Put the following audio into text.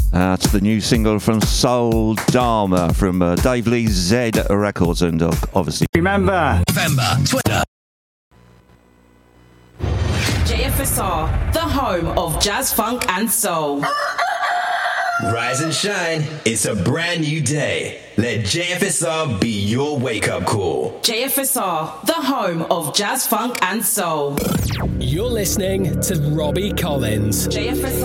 That's the new single from Soul Dharma from Dave Lee Z Records, and obviously remember November, Twitter. JFSR, the home of jazz, funk and soul. Rise and shine, it's a brand new day. Let JFSR be your wake-up call. JFSR, the home of jazz, funk and soul. You're listening to Robbie Collins. JFSR.